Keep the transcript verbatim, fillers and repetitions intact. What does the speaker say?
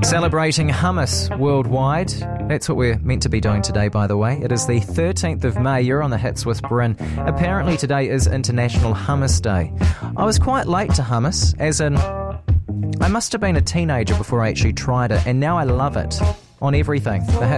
Celebrating hummus worldwide. That's what we're meant to be doing today, by the way. It is the thirteenth of May. You're on the Hits with Bryn. Apparently today is International Hummus Day. I was quite late to hummus, as in I must have been a teenager before I actually tried it, and now I love it on everything. The Hits.